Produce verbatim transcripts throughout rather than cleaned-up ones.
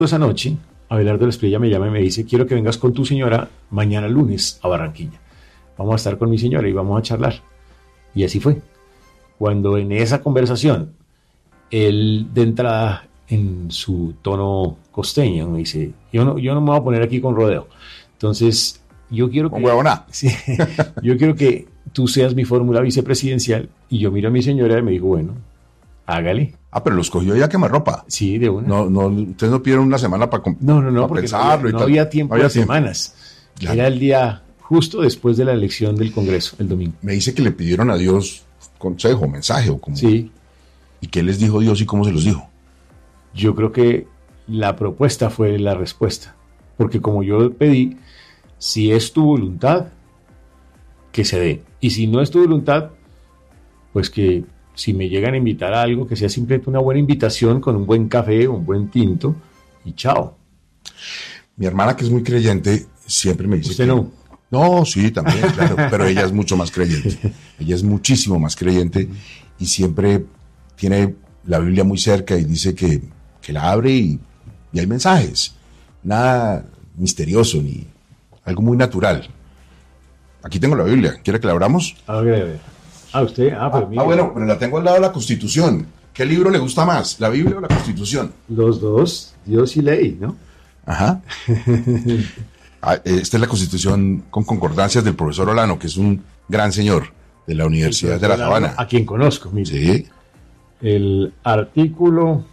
Esa noche, Abelardo Espriella me llama y me dice, quiero que vengas con tu señora mañana lunes a Barranquilla. Vamos a estar con mi señora y vamos a charlar. Y así fue. Cuando en esa conversación, él de entrada en su tono costeño me dice, yo no, yo no me voy a poner aquí con rodeo. Entonces, yo quiero que... Sí, yo quiero que tú seas mi fórmula vicepresidencial. Y yo miro a mi señora y me digo, bueno, hágale. Ah, pero los cogió ya quemarropa. Sí, de una. No, no, ustedes no pidieron una semana para comp- No, no, no, porque no había, no había tiempo de semanas. Ya. Era el día justo después de la elección del Congreso, el domingo. Me dice que le pidieron a Dios consejo, mensaje o como. Sí. ¿Y qué les dijo Dios y cómo se los dijo? Yo creo que la propuesta fue la respuesta. Porque como yo pedí, si es tu voluntad, que se dé. Y si no es tu voluntad, pues que si me llegan a invitar a algo, que sea simplemente una buena invitación con un buen café, un buen tinto y chao. Mi hermana, que es muy creyente, siempre me dice ¿Usted que... no? No, sí, también, claro, pero ella es mucho más creyente. Ella es muchísimo más creyente y siempre tiene la Biblia muy cerca y dice que, que la abre y, y hay mensajes. Nada misterioso ni algo muy natural. Aquí tengo la Biblia. ¿Quiere que la abramos? A ver, a ver. Ah, usted, ah, pero ah, mire. Ah, bueno, pero la tengo al lado de la Constitución. ¿Qué libro le gusta más, la Biblia o la Constitución? Los dos, Dios y ley, ¿no? Ajá. Esta es la Constitución con concordancias del profesor Olano, que es un gran señor de la Universidad de La Sabana. A quien conozco, mire. Sí. El artículo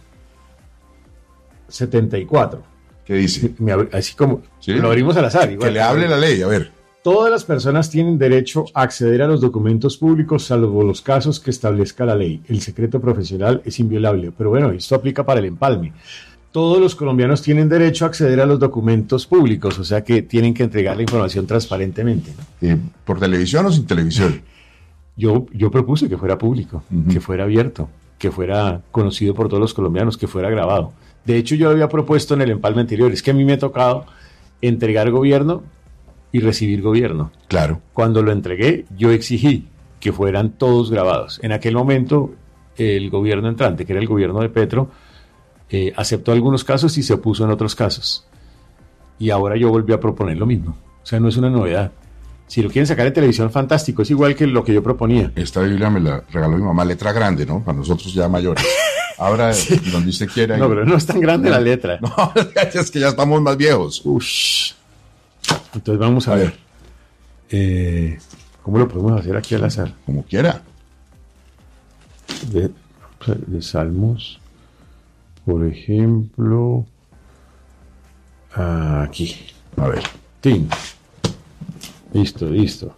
setenta y cuatro. ¿Qué dice? Así como, ¿sí? Lo abrimos al azar. Igual, que le hable la ley, a ver. Todas las personas tienen derecho a acceder a los documentos públicos, salvo los casos que establezca la ley. El secreto profesional es inviolable. Pero bueno, esto aplica para el empalme. Todos los colombianos tienen derecho a acceder a los documentos públicos, o sea que tienen que entregar la información transparentemente, ¿no? Eh, ¿Por televisión o sin televisión? Yo, yo propuse que fuera público, uh-huh. que fuera abierto, que fuera conocido por todos los colombianos, que fuera grabado. De hecho, yo había propuesto en el empalme anterior, es que a mí me ha tocado entregar gobierno y recibir gobierno. Claro. Cuando lo entregué, yo exigí que fueran todos grabados. En aquel momento, el gobierno entrante, que era el gobierno de Petro, eh, aceptó algunos casos y se opuso en otros casos. Y ahora yo volví a proponer lo mismo. O sea, no es una novedad. Si lo quieren sacar en televisión, fantástico. Es igual que lo que yo proponía. Esta Biblia me la regaló mi mamá, letra grande, ¿no? Para nosotros ya mayores. Ahora, sí. Donde usted quiera. No, pero no es tan grande no. la letra. No, es que ya estamos más viejos. Ush. Entonces vamos a, a ver. ver. Eh, ¿Cómo lo podemos hacer aquí al azar? Como quiera. De, de Salmos, por ejemplo, aquí. A ver. Tin. Listo, listo.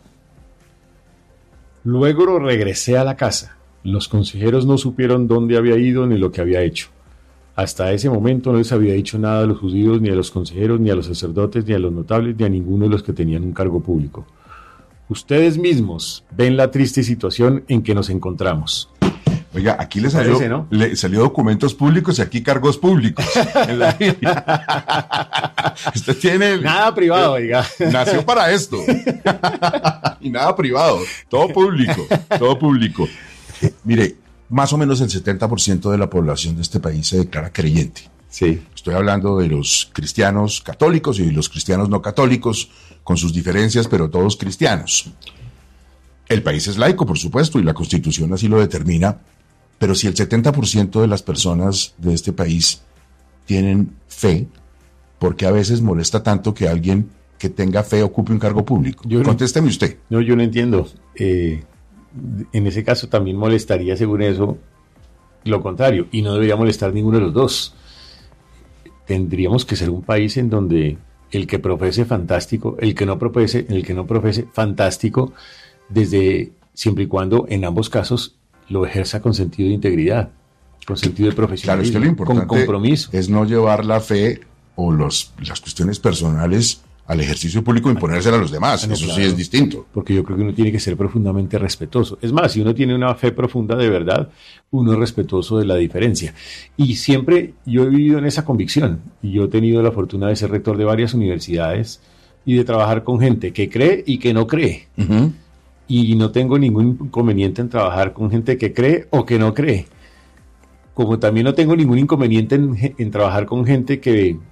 Luego regresé a la casa. Los consejeros no supieron dónde había ido ni lo que había hecho. Hasta ese momento no les había dicho nada a los judíos, ni a los consejeros, ni a los sacerdotes, ni a los notables, ni a ninguno de los que tenían un cargo público. Ustedes mismos ven la triste situación en que nos encontramos. Oiga, aquí le salió, parece, ¿no? le salió documentos públicos y aquí cargos públicos. En la Usted tiene... El, nada privado, oiga. Nació para esto. Y nada privado. Todo público. Todo público. Mire, más o menos el setenta por ciento de la población de este país se declara creyente. Sí. Estoy hablando de los cristianos católicos y los cristianos no católicos, con sus diferencias, pero todos cristianos. El país es laico, por supuesto, y la Constitución así lo determina, pero si el setenta por ciento de las personas de este país tienen fe, ¿por qué a veces molesta tanto que alguien que tenga fe ocupe un cargo público? Yo no, Contésteme usted. No, yo no entiendo. Eh, en ese caso también molestaría, según eso, lo contrario, y no debería molestar ninguno de los dos. Tendríamos que ser un país en donde el que profese fantástico, el que no profese, el que no profese fantástico, desde siempre y cuando en ambos casos lo ejerza con sentido de integridad, con sentido de profesionalismo, claro, es que lo importante con compromiso. Es no llevar la fe o los, las cuestiones personales al ejercicio público e imponérsela a los demás. No, eso claro, sí es distinto. Porque yo creo que uno tiene que ser profundamente respetuoso. Es más, si uno tiene una fe profunda de verdad, uno es respetuoso de la diferencia. Y siempre yo he vivido en esa convicción. Y yo he tenido la fortuna de ser rector de varias universidades y de trabajar con gente que cree y que no cree. Uh-huh. Y no tengo ningún inconveniente en trabajar con gente que cree o que no cree. como también no tengo ningún inconveniente en, en trabajar con gente que